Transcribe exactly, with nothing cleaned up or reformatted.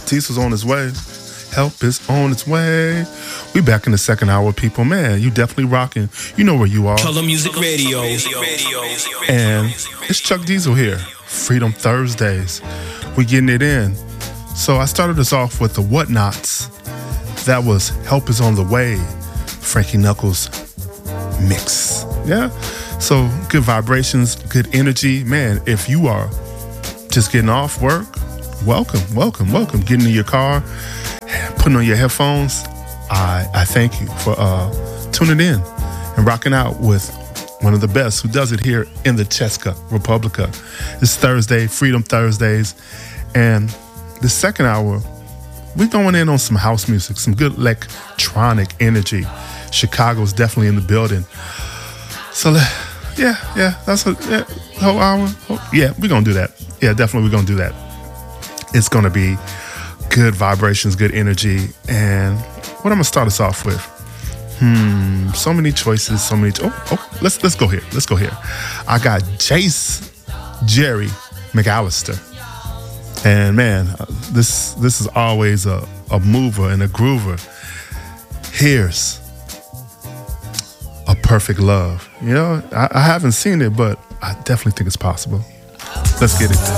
Diesel's on his way. Help is on its way. We back in the second hour, people. Man, you definitely rocking. You know where you are. Color Music Radio. And it's Chuck Diesel here. Freedom Thursdays. We getting it in. So I started us off with the Whatnots. That was Help is on the Way. Frankie Knuckles mix. Yeah? So good vibrations, good energy. Man, if you are just getting off work, welcome, welcome, welcome. Getting in your car, putting on your headphones, I, I thank you for uh, tuning in and rocking out with one of the best who does it here in the Cheska Republica. It's Thursday, Freedom Thursdays, and the second hour, we're going in on some house music, some good electronic energy. Chicago's definitely in the building. So, yeah, yeah, that's a yeah, whole hour. Oh, yeah, we're going to do that. Yeah, definitely we're going to do that. It's going to be good vibrations, good energy. And what I'm going to start us off with? Hmm, so many choices, so many. Oh, oh, let's let's go here. Let's go here. I got Jace Jerry McAllister. And man, this this is always a, a mover and a groover. Here's A Perfect Love. You know, I, I haven't seen it, but I definitely think it's possible. Let's get it.